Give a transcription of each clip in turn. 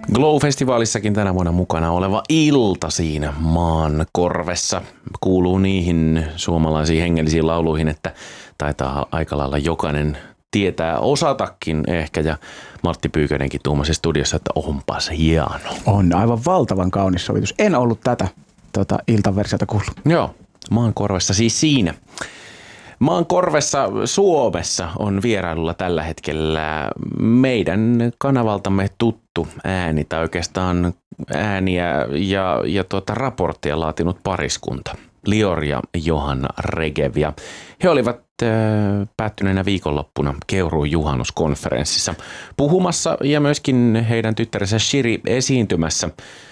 Glow-festivaalissakin tänä vuonna mukana oleva Ilta siinä maan korvessa kuuluu niihin suomalaisiin hengellisiin lauluihin, että taitaa aika lailla jokainen tietää osatakin ehkä. Ja Martti Pyykönenkin tuumasi studiossa, että onpas hieno. On aivan valtavan kaunis sovitus. En ollut tätä iltaversiota kuullut. Joo, maan korvessa siis siinä. Maan korvessa Suomessa on vierailulla tällä hetkellä meidän kanavaltamme tuttu ääni, tai oikeastaan ääniä ja raporttia laatinut pariskunta, Lior ja Johanna Regev. Ja he olivat päättyneenä viikonloppuna Keuruun juhannuskonferenssissa puhumassa ja myöskin heidän tyttärensä Shiri esiintymässä.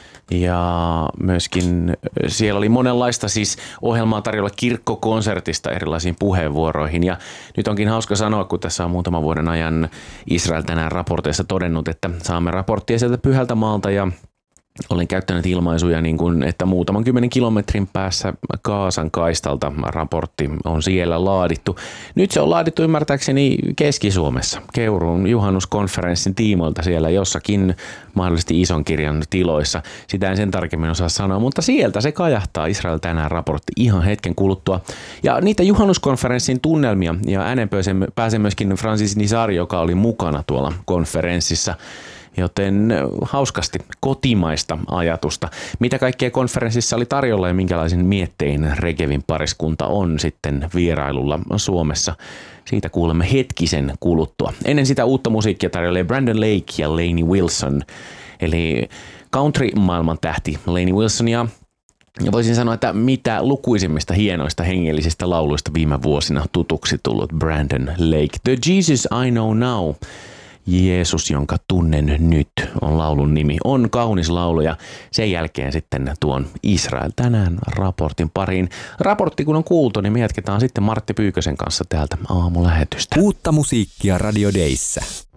Ja myöskin siellä oli monenlaista siis ohjelmaa tarjolla kirkkokonsertista erilaisiin puheenvuoroihin. Ja nyt onkin hauska sanoa, kun tässä on muutaman vuoden ajan Israel tänään raporteissa todennut, että saamme raporttia sieltä Pyhältä maalta ja olen käyttänyt ilmaisuja niin kuin, että muutaman 10 kilometrin päässä Gaasan kaistalta raportti on siellä laadittu. Nyt se on laadittu ymmärtääkseni Keski-Suomessa, Keuruun juhannuskonferenssin tiimoilta siellä jossakin mahdollisesti ison kirjan tiloissa. Sitä en sen tarkemmin osaa sanoa, mutta sieltä se kajahtaa Israel tänään raportti ihan hetken kuluttua. Ja niitä juhannuskonferenssin tunnelmia ja ääneen pääsee myöskin Francis Nisari, joka oli mukana tuolla konferenssissa. Joten hauskasti kotimaista ajatusta. Mitä kaikkea konferenssissa oli tarjolla ja minkälaisen miettein Regevin pariskunta on sitten vierailulla Suomessa? Siitä kuulemme hetkisen kuluttua. Ennen sitä uutta musiikkia tarjoilee Brandon Lake ja Lainey Wilson. Eli country-maailman tähti Lainey Wilson ja voisin sanoa, että mitä lukuisimmista hienoista hengellisistä lauluista viime vuosina tutuksi tullut Brandon Lake. The Jesus I Know Now. Jeesus, jonka tunnen nyt, on laulun nimi. On kaunis laulu ja sen jälkeen sitten tuon Israel tänään raportin pariin. Raportti kun on kuultu, niin me jatketaan sitten Martti Pyykösen kanssa täältä aamulähetystä. Uutta musiikkia Radio Dayssä.